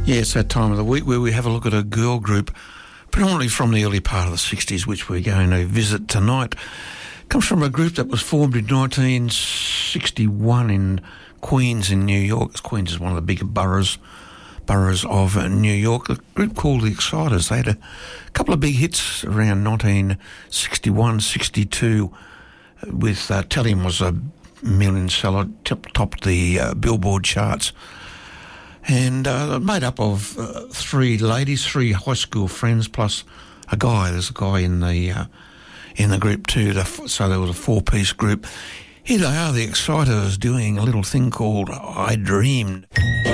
Yeah, it's that time of the week where we have a look at a girl group, predominantly from the early part of the 60s, which we're going to visit tonight. It comes from a group that was formed in 1961 in Queens in New York. Queens is one of the bigger boroughs of New York. A group called the Exciters. They had a couple of big hits around 1961, 62 with Tell Him was a million seller, topped the Billboard charts. And made up of three ladies, three high school friends, plus a guy. There's a guy in the group too. So there was a four-piece group. Here they are, the Exciters, doing a little thing called I Dreamed.